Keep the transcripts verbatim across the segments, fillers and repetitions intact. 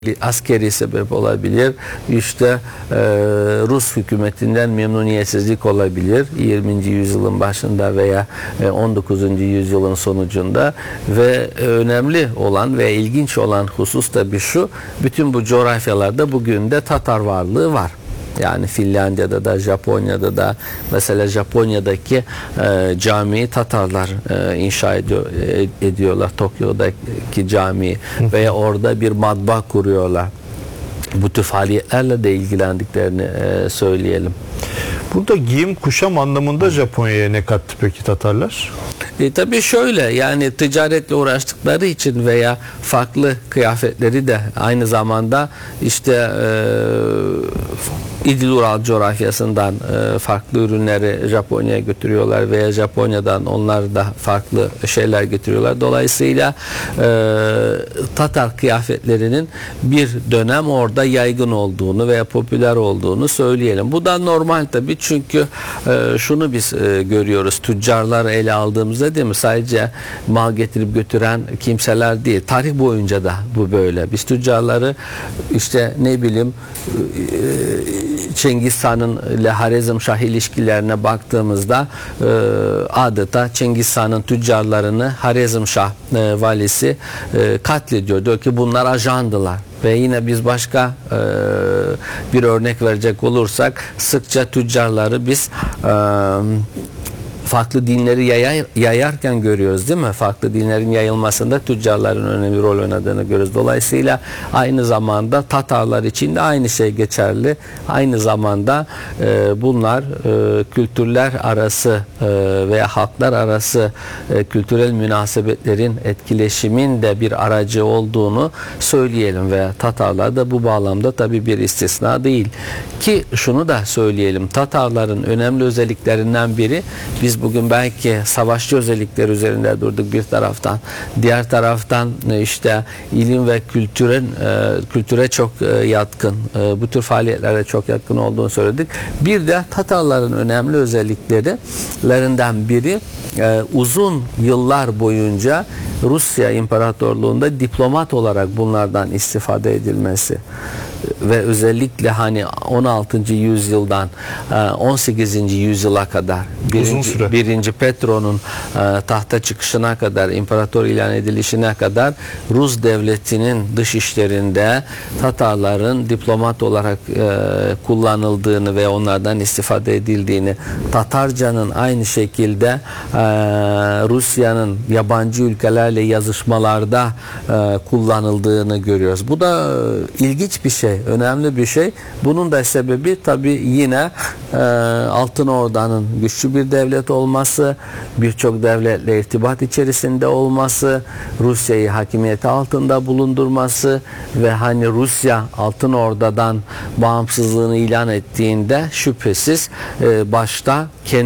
askeri sebep olabilir, işte e, Rus hükümetinden memnuniyetsizlik olabilir yirminci yüzyılın başında veya e, on dokuzuncu yüzyılın sonucunda. Ve önemli olan ve ilginç olan husus da bir şu: bütün bu coğrafyalarda bugün de Tatar varlığı var. Yani Finlandiya'da da, Japonya'da da, mesela Japonya'daki e, camiyi Tatarlar e, inşa ediyor, e, ediyorlar. Tokyo'daki camiyi veya orada bir matbaa kuruyorlar. Bu tür faaliyetlerle de ilgilendiklerini e, söyleyelim. Burada giyim kuşam anlamında Japonya'ya ne kattı peki Tatarlar? E, tabii şöyle, yani ticaretle uğraştıkları için veya farklı kıyafetleri de aynı zamanda işte e, İdil-Ural coğrafyasından e, farklı ürünleri Japonya'ya götürüyorlar veya Japonya'dan onlar da farklı şeyler getiriyorlar. Dolayısıyla e, Tatar kıyafetlerinin bir dönem orada yaygın olduğunu veya popüler olduğunu söyleyelim. Bu da normal tabii, çünkü e, şunu biz e, görüyoruz. Tüccarlar ele aldığımızda, değil mi, sadece mal getirip götüren kimseler değil. Tarih boyunca da bu böyle. Biz tüccarları işte ne bileyim e, Cengiz Han'ın ile Harezmşah ilişkilerine baktığımızda e, adeta Cengiz Han'ın tüccarlarını Harezmşah e, valisi e, katlediyor. Diyor ki bunlar ajandılar. Ve yine biz başka e, bir örnek verecek olursak, sıkça tüccarları biz e, farklı dinleri yayar, yayarken görüyoruz, değil mi? Farklı dinlerin yayılmasında tüccarların önemli rol oynadığını görüyoruz. Dolayısıyla aynı zamanda Tatarlar için de aynı şey geçerli. Aynı zamanda e, bunlar e, kültürler arası e, veya halklar arası e, kültürel münasebetlerin, etkileşimin de bir aracı olduğunu söyleyelim ve Tatarlar da bu bağlamda tabii bir istisna değil. Ki şunu da söyleyelim, Tatarların önemli özelliklerinden biri, biz bugün belki savaşçı özellikler üzerinde durduk bir taraftan, diğer taraftan işte ilim ve kültüren kültüre çok yatkın, bu tür faaliyetlere çok yatkın olduğunu söyledik. Bir de Tatarların önemli özelliklerinden biri, uzun yıllar boyunca Rusya İmparatorluğu'nda diplomat olarak bunlardan istifade edilmesi ve özellikle hani on altıncı yüzyıldan on sekizinci yüzyıla kadar birinci, birinci Petro'nun tahta çıkışına kadar, imparator ilan edilişine kadar Rus devletinin dış işlerinde Tatarların diplomat olarak kullanıldığını ve onlardan istifade edildiğini, Tatarcanın aynı şekilde Rusya'nın yabancı ülkelerle yazışmalarda kullanıldığını görüyoruz. Bu da ilginç bir şey, önemli bir şey. Bunun da sebebi tabii yine e, Altın Orda'nın güçlü bir devlet olması, birçok devletle irtibat içerisinde olması, Rusya'yı hakimiyeti altında bulundurması ve hani Rusya Altın Orda'dan bağımsızlığını ilan ettiğinde şüphesiz e, başta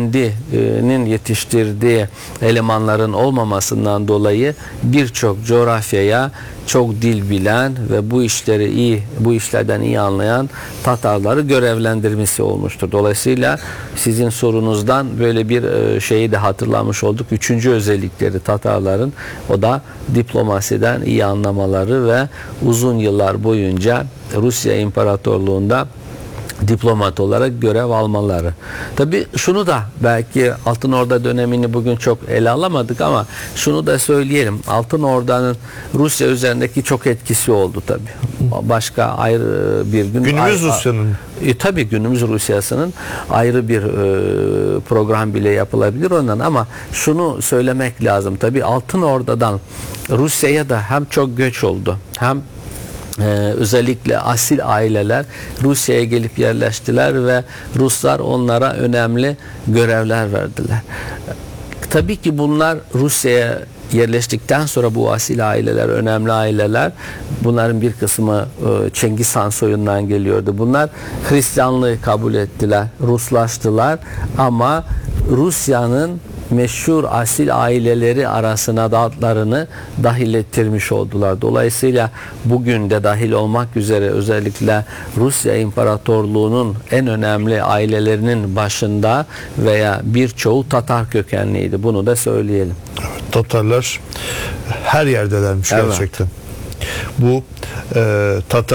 kendinin yetiştirdiği elemanların olmamasından dolayı birçok coğrafyaya çok dil bilen ve bu işleri iyi, bu işlerden iyi anlayan Tatarları görevlendirmesi olmuştur. Dolayısıyla sizin sorunuzdan böyle bir şeyi de hatırlamış olduk. Üçüncü özellikleri Tatarların, o da diplomasiden iyi anlamaları ve uzun yıllar boyunca Rusya İmparatorluğu'nda diplomat olarak görev almaları. Tabii şunu da, belki Altın Orda dönemini bugün çok ele alamadık ama şunu da söyleyelim. Altın Orda'nın Rusya üzerindeki çok etkisi oldu tabii. Başka ayrı bir gün. Günümüz Rusya'nın. E, tabii günümüz Rusya'sının ayrı bir e, program bile yapılabilir ondan, ama şunu söylemek lazım. Tabii Altın Orda'dan Rusya'ya da hem çok göç oldu, hem Ee, özellikle asil aileler Rusya'ya gelip yerleştiler ve Ruslar onlara önemli görevler verdiler. Tabii ki bunlar Rusya'ya yerleştikten sonra bu asil aileler, önemli aileler, bunların bir kısmı e, Cengiz Han soyundan geliyordu. Bunlar Hristiyanlığı kabul ettiler, Ruslaştılar, ama Rusya'nın meşhur asil aileleri arasına da adlarını dahil ettirmiş oldular. Dolayısıyla bugün de dahil olmak üzere özellikle Rusya İmparatorluğu'nun en önemli ailelerinin başında veya birçoğu Tatar kökenliydi. Bunu da söyleyelim. Evet, Tatarlar her yerdelermiş, evet, gerçekten. bu e, Tatar